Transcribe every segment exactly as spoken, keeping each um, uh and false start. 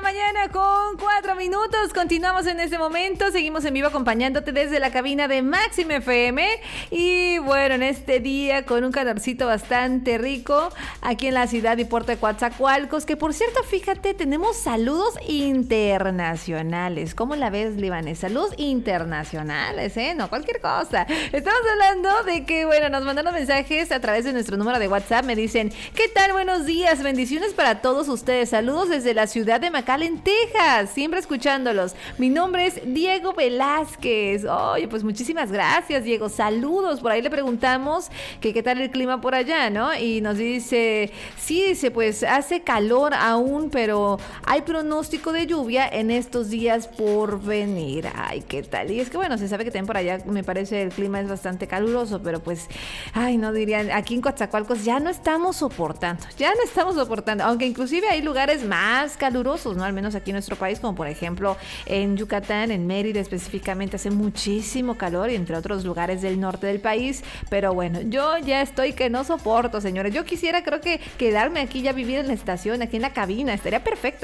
mañana con cuatro minutos. Continuamos en este momento. Seguimos en vivo acompañándote desde la cabina de Máxima F M. Y bueno, en este día con un calorcito bastante rico aquí en la ciudad y puerto de Coatzacoalcos. Que por cierto, fíjate, tenemos saludos internacionales. ¿Cómo la ves, Libanes? Saludos internacionales, ¿eh? No cualquier cosa. Estamos hablando de que, bueno, nos mandaron mensajes a través de nuestro número de WhatsApp. Me dicen, ¿qué tal? Buenos días, bendiciones para todos ustedes. Saludos desde la ciudad de McAllen, Texas. Siempre escuchándolos. Mi nombre es Diego Velázquez. Oye, pues muchísimas gracias, Diego. Saludos. Por ahí le preguntamos que qué tal el clima por allá, ¿no? Y nos dice, sí, dice, pues hace calor aún, pero hay pronóstico de lluvia en estos días por venir. Ay, qué tal. Y es que, bueno, se sabe que también por allá me parece el clima es bastante caluroso, pero pues, ay, no dirían, aquí en Coatzacoalcos ya no estamos soportando, ya no estamos soportando, aunque inclusive hay lugares más calurosos, ¿no? Al menos aquí en nuestro país, como por ejemplo en Yucatán, en Mérida específicamente, hace muchísimo calor y entre otros lugares del norte del país, pero bueno, yo ya estoy que no soporto, señores. Yo quisiera, creo que quedarme aquí, ya vivir en la estación, aquí en la cabina, estaría perfecto.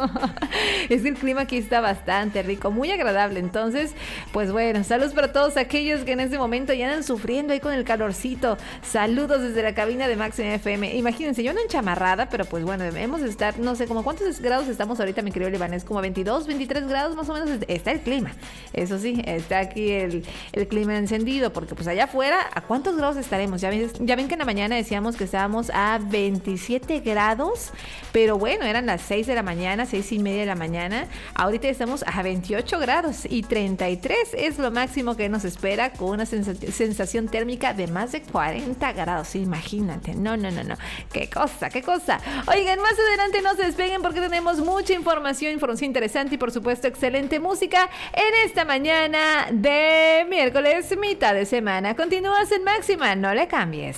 Es que el clima aquí está bastante rico, muy agradable. Entonces, pues bueno, saludos para todos aquellos que en este momento ya andan sufriendo ahí con el calorcito. Saludos desde la cabina de Máxima F M. Imagínense, yo ando enchamarrada, pero pues bueno, debemos estar, no sé, como cuántos grados estamos ahorita, mi querido Libanés, como veintidós, veintitrés grados más o menos está el clima. Eso sí, está aquí el, el clima encendido, porque pues allá afuera, ¿a cuántos grados estaremos? Ya ven, ya ven que en la mañana decíamos que estábamos a veintisiete grados, pero bueno, eran las seis de la mañana, seis y media de la mañana. Ahorita estamos a veintiocho grados y treinta y tres es lo máximo que nos espera, con una sens- sensación térmica de más de cuarenta grados. Imagínate, no, no, no, no. Qué cosa, qué cosa. Oigan, más adelante no se despeguen porque tenemos mucha información, información interesante y por supuesto excelente música en esta mañana de miércoles, mitad de semana. Continúas en Máxima, no le cambies.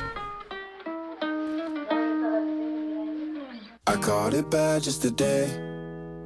I caught it bad just today.